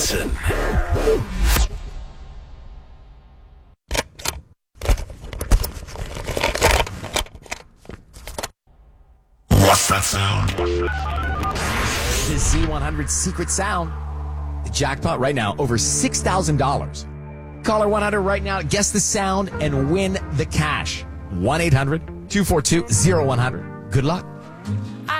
listen. What's that sound? The Z100 secret sound. The jackpot right now, over $6,000. Caller 100 right now, guess the sound and win the cash. 1-800-242-0100. Good luck.